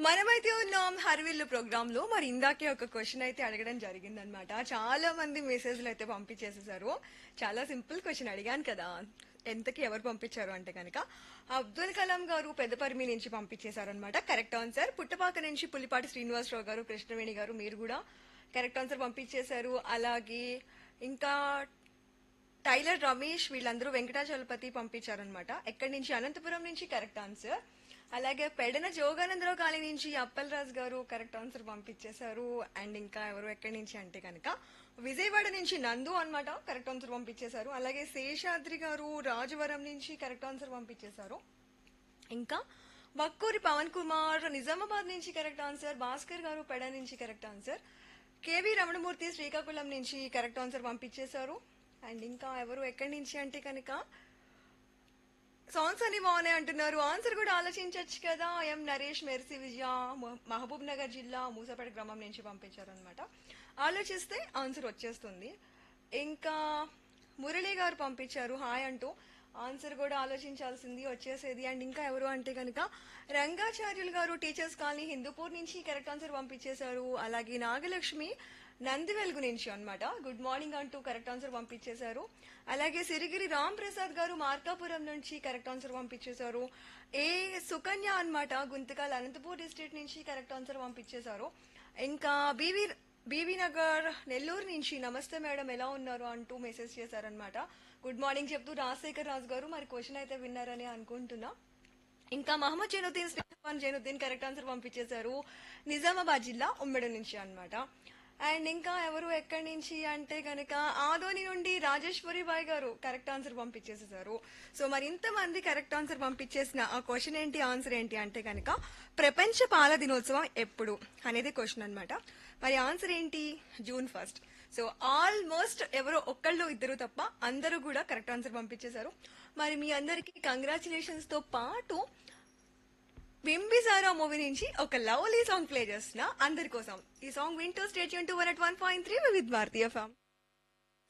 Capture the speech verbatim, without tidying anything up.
మనమైతే ఉన్నాం హర్విల్లు ప్రోగ్రామ్ లో. మరి ఇందాకే ఒక క్వశ్చన్ అయితే అడగడం జరిగిందనమాట. చాలా మంది మెసేజ్లు అయితే పంపించేసేసారు. చాలా సింపుల్ క్వశ్చన్ అడిగాను కదా, ఎంతకి ఎవరు పంపించారు అంటే కనుక అబ్దుల్ కలాం గారు పెద్దపరిమి నుంచి పంపించేశారు అనమాట. Correct answer. పుట్టపాక నుంచి పులిపాటి శ్రీనివాసరావు గారు, కృష్ణవేణి గారు, మీరు కూడా కరెక్ట్ ఆన్సర్ పంపించేశారు. అలాగే ఇంకా టైలర్ రమేష్, వీళ్ళందరూ వెంకటాచలపతి పంపించారనమాట. ఎక్కడి నుంచి? అనంతపురం నుంచి కరెక్ట్ ఆన్సర్. అలాగే పెడన జోగానందరావు కాలనీ నుంచి అప్పల్ రాజ్ గారు కరెక్ట్ ఆన్సర్ పంపించేశారు. అండ్ ఇంకా ఎవరు ఎక్కడి నుంచి అంటే కనుక విజయవాడ నుంచి నందు అన్నమాట, కరెక్ట్ ఆన్సర్ పంపించేశారు. అలాగే శేషాద్రి గారు రాజవరం నుంచి కరెక్ట్ ఆన్సర్ పంపించేశారు. ఇంకా వక్కూరి పవన్ కుమార్ నిజామాబాద్ నుంచి కరెక్ట్ ఆన్సర్. భాస్కర్ గారు పెడ నుంచి correct answer. KV Ramanamurthy Srikakulam నుంచి కరెక్ట్ ఆన్సర్ పంపించేశారు. అండ్ ఇంకా ఎవరు ఎక్కడి నుంచి అంటే కనుక సాంగ్స్ అన్ని బాగున్నాయి అంటున్నారు. ఆన్సర్ కూడా ఆలోచించవచ్చు కదా. ఎం నరేష్ మెర్సీ విజయ మహబూబ్ నగర్ జిల్లా మూసపేట గ్రామం నుంచి పంపించారు అనమాట. ఆలోచిస్తే ఆన్సర్ వచ్చేస్తుంది. ఇంకా మురళి గారు పంపించారు హాయ్ అంటూ. ఆన్సర్ కూడా ఆలోచించాల్సింది వచ్చేసేది. అండ్ ఇంకా ఎవరు అంటే కనుక రంగాచార్యులు గారు టీచర్స్ కాలనీ హిందూపూర్ నుంచి కరెక్ట్ ఆన్సర్ పంపించేశారు. అలాగే నాగలక్ష్మి నంది వెలుగు నుంచి అనమాట, గుడ్ మార్నింగ్ అంటూ కరెక్ట్ ఆన్సర్ పంపించేశారు. అలాగే సిరిగిరి రామ్ ప్రసాద్ గారు మార్కాపురం నుంచి కరెక్ట్ ఆన్సర్ పంపించేశారు. ఏ సుకన్య అనమాట గుంతకాల్ అనంతపూర్ డిస్ట్రిక్ట్ నుంచి కరెక్ట్ ఆన్సర్ పంపించేశారు. ఇంకా బీవీ బీవీ నగర్ నెల్లూరు నుంచి నమస్తే మేడం ఎలా ఉన్నారు అంటూ మెసేజ్ చేశారనమాట. గుడ్ మార్నింగ్ చెప్తూ రాజశేఖర్ రాజు గారు. మరి క్వశ్చన్ అయితే విన్నారని అనుకుంటున్నా. ఇంకా మహమ్మద్ జైనుద్దీన్ శ్రీఫాన్ జైనుద్దీన్ కరెక్ట్ ఆన్సర్ పంపించేశారు. నిజామాబాద్ జిల్లా ఉమ్మడి నుంచి అనమాట. అండ్ ఇంకా ఎవరు ఎక్కడి నుంచి అంటే కనుక ఆదోని నుండి రాజేశ్వరి బాయ్ గారు కరెక్ట్ ఆన్సర్ పంపించేసేసారు. సో మరి ఇంతమంది కరెక్ట్ ఆన్సర్ పంపించేసిన ఆ క్వశ్చన్ ఏంటి, ఆన్సర్ ఏంటి అంటే కనుక ప్రపంచ పాల దినోత్సవం ఎప్పుడు అనేది క్వశ్చన్ అనమాట. మరి ఆన్సర్ ఏంటి? June first. సో ఆల్మోస్ట్ ఎవరో ఒక్కళ్ళు ఇద్దరు తప్ప అందరూ కూడా కరెక్ట్ ఆన్సర్ పంపించేశారు. మరి మీ అందరికి కంగ్రాచులేషన్స్ తో పాటు బింబిసారా మూవీ నుంచి ఒక లవ్లీ సాంగ్ ప్లే చేస్తున్నా అందరి కోసం. ఈ సాంగ్ వింటూ state Yoon to one at one point three with భారతీయ ఫ్యామ్.